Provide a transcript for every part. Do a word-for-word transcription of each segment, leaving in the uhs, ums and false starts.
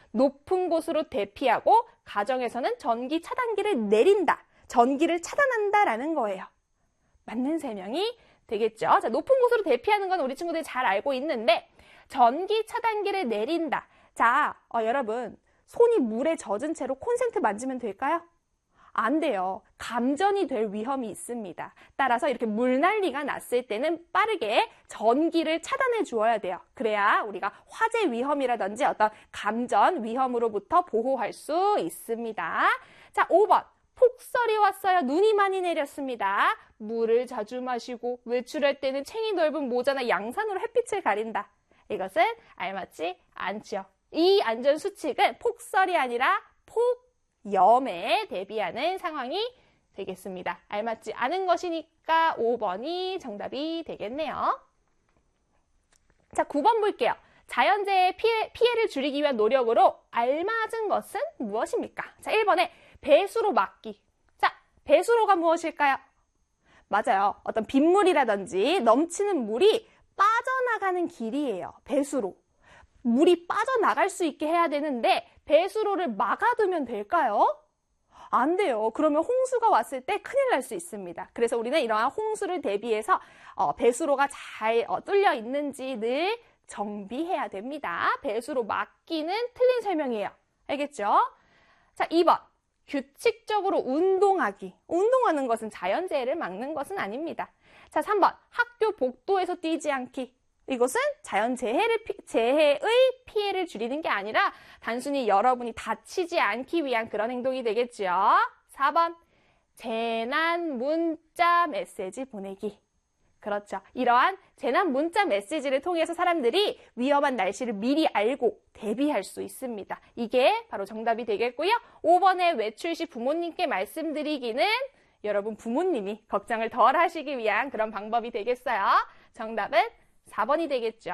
높은 곳으로 대피하고 가정에서는 전기 차단기를 내린다. 전기를 차단한다라는 거예요. 맞는 설명이 되겠죠. 자, 높은 곳으로 대피하는 건 우리 친구들이 잘 알고 있는데 전기 차단기를 내린다. 자, 어, 여러분 손이 물에 젖은 채로 콘센트 만지면 될까요? 안 돼요. 감전이 될 위험이 있습니다. 따라서 이렇게 물난리가 났을 때는 빠르게 전기를 차단해 주어야 돼요. 그래야 우리가 화재 위험이라든지 어떤 감전 위험으로부터 보호할 수 있습니다. 자, 오 번. 폭설이 왔어요. 눈이 많이 내렸습니다. 물을 자주 마시고 외출할 때는 챙이 넓은 모자나 양산으로 햇빛을 가린다. 이것은 알맞지 않죠. 이 안전수칙은 폭설이 아니라 폭염에 대비하는 상황이 되겠습니다. 알맞지 않은 것이니까 오 번이 정답이 되겠네요. 자, 구 번 볼게요. 자연재해 피해, 피해를 줄이기 위한 노력으로 알맞은 것은 무엇입니까? 자, 일 번에 배수로 막기. 자, 배수로가 무엇일까요? 맞아요. 어떤 빗물이라든지 넘치는 물이 빠져나가는 길이에요. 배수로. 물이 빠져나갈 수 있게 해야 되는데 배수로를 막아두면 될까요? 안 돼요. 그러면 홍수가 왔을 때 큰일 날 수 있습니다. 그래서 우리는 이러한 홍수를 대비해서 어, 배수로가 잘 어, 뚫려 있는지 늘 정비해야 됩니다. 배수로 막기는 틀린 설명이에요. 알겠죠? 자, 이 번. 규칙적으로 운동하기. 운동하는 것은 자연재해를 막는 것은 아닙니다. 자, 삼 번. 학교 복도에서 뛰지 않기. 이것은 자연재해를, 재해의 피해를 줄이는 게 아니라 단순히 여러분이 다치지 않기 위한 그런 행동이 되겠죠. 사 번. 재난 문자 메시지 보내기. 그렇죠. 이러한 재난 문자 메시지를 통해서 사람들이 위험한 날씨를 미리 알고 대비할 수 있습니다. 이게 바로 정답이 되겠고요. 오 번에 외출 시 부모님께 말씀드리기는 여러분 부모님이 걱정을 덜 하시기 위한 그런 방법이 되겠어요. 정답은 사 번이 되겠죠.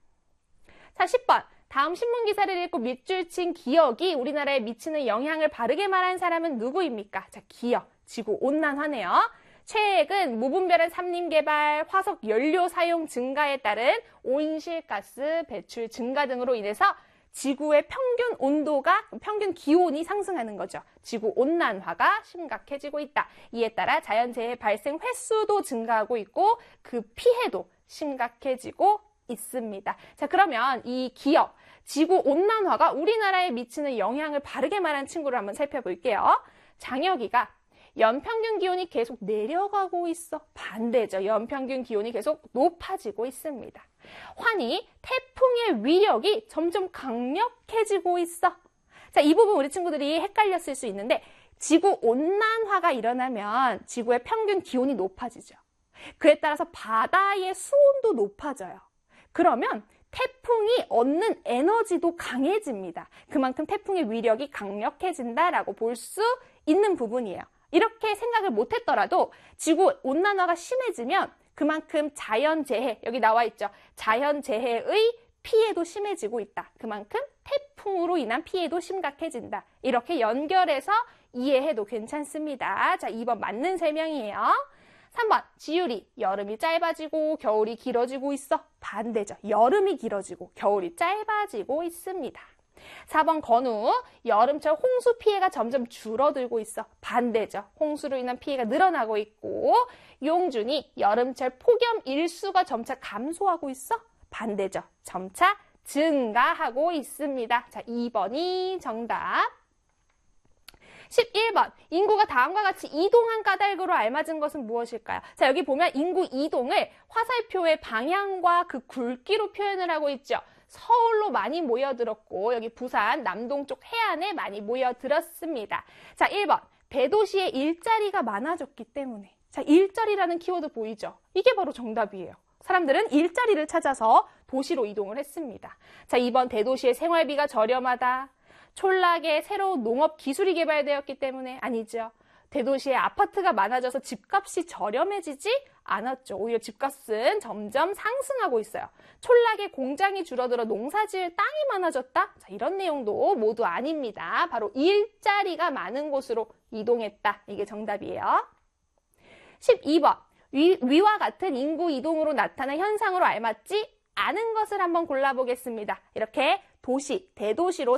자, 십 번. 다음 신문기사를 읽고 밑줄 친 기억이 우리나라에 미치는 영향을 바르게 말한 사람은 누구입니까? 자, 기억. 지구온난화네요. 최근 무분별한 산림개발, 화석 연료 사용 증가에 따른 온실가스 배출 증가 등으로 인해서 지구의 평균 온도가, 평균 기온이 상승하는 거죠. 지구 온난화가 심각해지고 있다. 이에 따라 자연재해 발생 횟수도 증가하고 있고 그 피해도 심각해지고 있습니다. 자, 그러면 이 기억, 지구 온난화가 우리나라에 미치는 영향을 바르게 말한 친구를 한번 살펴볼게요. 장혁이가 연평균 기온이 계속 내려가고 있어. 반대죠. 연평균 기온이 계속 높아지고 있습니다. 환희, 태풍의 위력이 점점 강력해지고 있어. 자, 이 부분 우리 친구들이 헷갈렸을 수 있는데 지구 온난화가 일어나면 지구의 평균 기온이 높아지죠. 그에 따라서 바다의 수온도 높아져요. 그러면 태풍이 얻는 에너지도 강해집니다. 그만큼 태풍의 위력이 강력해진다라고 볼 수 있는 부분이에요. 이렇게 생각을 못했더라도 지구 온난화가 심해지면 그만큼 자연재해, 여기 나와 있죠. 자연재해의 피해도 심해지고 있다. 그만큼 태풍으로 인한 피해도 심각해진다. 이렇게 연결해서 이해해도 괜찮습니다. 자, 이 번 맞는 설명이에요. 삼 번. 지율이 여름이 짧아지고 겨울이 길어지고 있어. 반대죠. 여름이 길어지고 겨울이 짧아지고 있습니다. 사 번 건우, 여름철 홍수 피해가 점점 줄어들고 있어. 반대죠. 홍수로 인한 피해가 늘어나고 있고 용준이 여름철 폭염 일수가 점차 감소하고 있어. 반대죠. 점차 증가하고 있습니다. 자, 이 번이 정답. 십일 번. 인구가 다음과 같이 이동한 까닭으로 알맞은 것은 무엇일까요? 자, 여기 보면 인구 이동을 화살표의 방향과 그 굵기로 표현을 하고 있죠. 서울로 많이 모여들었고 여기 부산 남동쪽 해안에 많이 모여들었습니다. 자, 일 번. 대도시에 일자리가 많아졌기 때문에. 자, 일자리라는 키워드 보이죠? 이게 바로 정답이에요. 사람들은 일자리를 찾아서 도시로 이동을 했습니다. 자, 이 번. 대도시의 생활비가 저렴하다. 촌락에 새로운 농업 기술이 개발되었기 때문에. 아니죠. 대도시에 아파트가 많아져서 집값이 저렴해지지 않았죠. 오히려 집값은 점점 상승하고 있어요. 촌락에 공장이 줄어들어 농사지을 땅이 많아졌다? 자, 이런 내용도 모두 아닙니다. 바로 일자리가 많은 곳으로 이동했다. 이게 정답이에요. 십이 번. 위, 위와 같은 인구 이동으로 나타난 현상으로 알맞지 않은 것을 한번 골라보겠습니다. 이렇게 도시, 대도시로